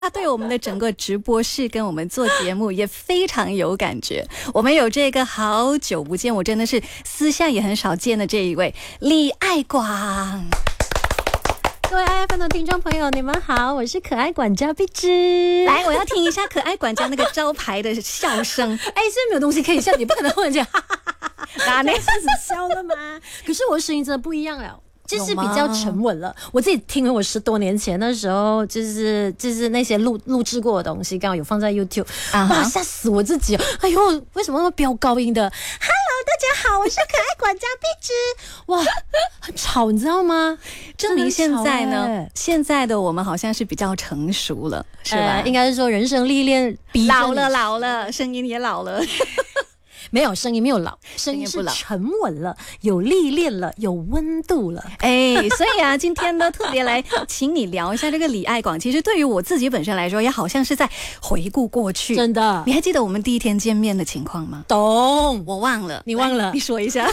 他对我们的整个直播室跟我们做节目也非常有感觉。我们有这个好久不见，我真的是私下也很少见的这一位李爱广。 各位 IFM 的听众朋友，你们好，我是可爱管家碧芝。 来，我要听一下可爱管家那个招牌的笑声。 哎，是没有东西可以笑，你不可能忽然间哈哈哈哈， 哪里开始笑了吗？可是我的声音真的不一样了。就是比较沉稳了。我自己听了我10多年前那时候，就是那些录制过的东西，刚好有放在 YouTube， 哇，吓死我自己！哎呦，为什么那么飙高音的 ？Hello， 大家好，我是可爱管家碧芝。哇，很吵，你知道吗？ 证明现在呢，现在的我们好像是比较成熟了，是吧？ 应该是说人生历练老了，声音也老了。 没有，声音没有老，声音是沉稳了，有历练了，有温度了。 哎，所以啊，今天呢特别来请你聊一下这个李爱广。其实对于我自己本身来说，也好像是在回顾过去。 真的， 你还记得我们第一天见面的情况吗？ 懂， 我忘了， 你忘了， 你说一下。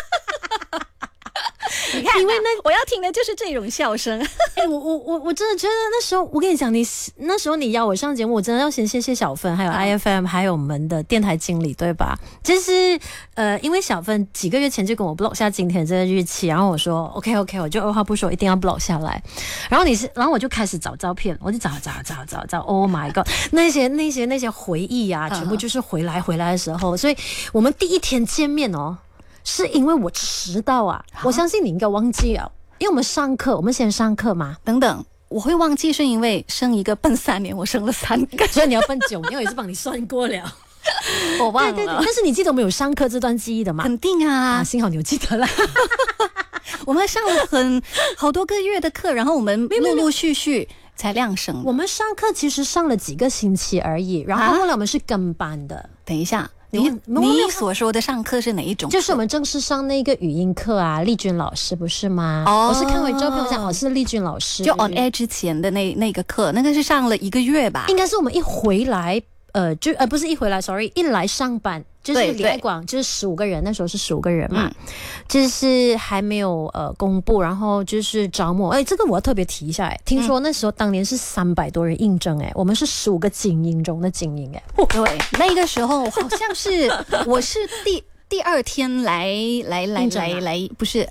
你看，因为我要听的就是这种笑声。 哎，我真的觉得那时候，我跟你讲，那时候你邀我上节目，我真的要先谢谢小芬，还有 IFM， 还有我们的电台经理，对吧？就是因为小芬几个月前就跟我 block 下今天这个日期，然后我说 OK， 我就二话不说，一定要 block 下来。然后我就开始找照片，我就找 ，Oh my god， 那些回忆啊，全部就是回来的时候，所以我们第一天见面哦。是因为我迟到啊！我相信你应该忘记了，因为我们先上课嘛。 等等，我会忘记是因为生一个笨3年，我生了3个， 所以你要笨9年，我也是帮你算过了。 我忘了， 对，但是你记得我们有上课这段记忆的吗？ 肯定啊， 幸好你有记得啦。 我们上了好多个月的课，然后我们陆续才亮声。 我们上课其实上了几个星期而已，然后后来我们是跟班的。 等一下。你所说的上课是哪一种？ 就是我们正式上那个语音课啊，丽君老师不是吗？我是看回照片，我想是丽君老师。 就 on air 之前的那个课，那个是上了1个月吧？ 应该是我们一回来，不是一回来 ，sorry， 一来上班。就是李爱广就是15个人，那时候是15个人嘛，就是还没有公布，然后就是招募。这个我要特别提一下，听说那时候当年是300多人应征，我们是15个精英中的精英， 对，那个时候好像是我是第2天来，不是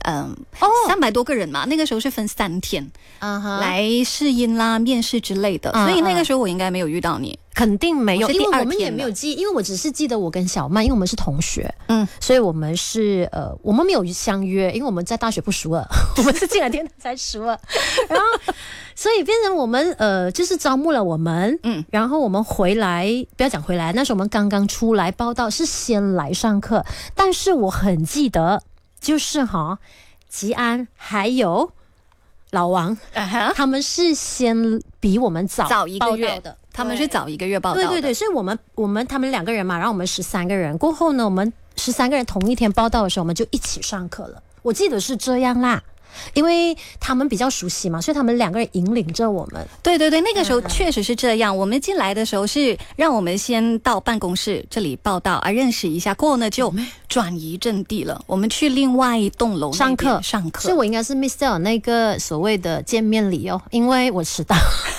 300多个人嘛，那个时候是分3天来试音啦、面试之类的，所以那个时候我应该没有遇到你。 肯定没有，因为我们也没有记， 因为我只是记得我跟小曼，因为我们是同学，所以我们是我们没有相约，因为我们在大学不熟了，我们是进了电台才熟了，然后所以变成我们就是招募了我们，然后我们回来，不要讲回来，那时候我们刚刚出来报道，是先来上课，但是我很记得，就是吉安还有老王，他们是先比我们早 1个月的。他们是早1个月报道的， 对，所以我们他们2个人嘛，然后我们13个人，过后呢，我们13个人同一天报道的时候，我们就一起上课了。我记得是这样啦，因为他们比较熟悉嘛，所以他们2个人引领着我们。 对，那个时候确实是这样。我们进来的时候是让我们先到办公室这里报道认识一下，过后呢就转移阵地了，我们去另外一栋楼上课。 所以我应该是 miss 掉那个所谓的见面礼哦，因为我迟到。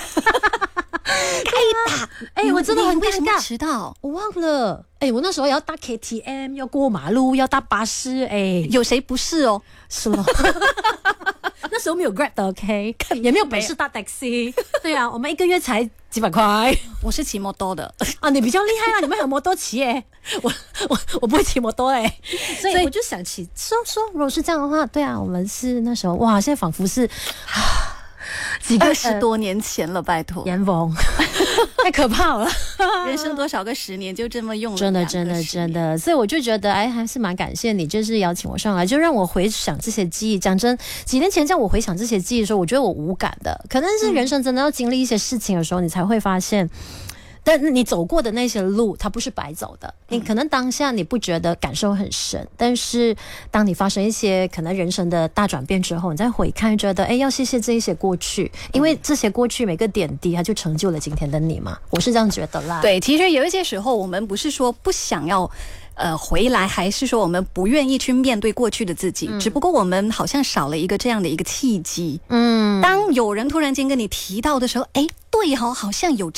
我真的很尴尬， 迟到， 我忘了。我那时候要搭 KTM， 要过马路，要搭巴士。 有谁不是哦？ 是吗？那时候没有 Grab 的 ，OK， 也没有本事搭 taxi。对啊，我们1个月才几百块。 我是骑摩托的啊，你比较厉害啊，你们有摩托骑我不会骑摩托所以我就想起说，如果是这样的话，对啊，我们是那时候哇，现在仿佛是。 20多年前了，拜托， 严峰，太可怕了！ 人生多少个10年就这么用了， 真的，所以我就觉得，还是蛮感谢你，就是邀请我上来，就让我回想这些记忆。讲真，几年前叫我回想这些记忆的时候，我觉得我无感的，可能是人生真的要经历一些事情的时候，你才会发现， 但你走过的那些路，它不是白走的。你可能当下你不觉得感受很深，但是当你发生一些可能人生的大转变之后，你再回看，觉得要谢谢这一些过去，因为这些过去每个点滴，它就成就了今天的你嘛。我是这样觉得啦。 对，其实有一些时候，我们不是说不想要回来，还是说我们不愿意去面对过去的自己，只不过我们好像少了一个这样的一个契机。当有人突然间跟你提到的时候，对好像有